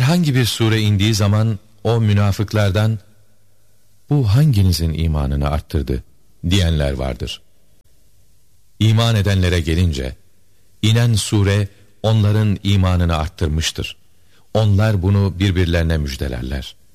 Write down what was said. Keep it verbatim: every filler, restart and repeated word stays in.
herhangi bir sure indiği zaman o münafıklardan bu hanginizin imanını arttırdı diyenler vardır. İman edenlere gelince inen sure onların imanını arttırmıştır. Onlar bunu birbirlerine müjdelerler.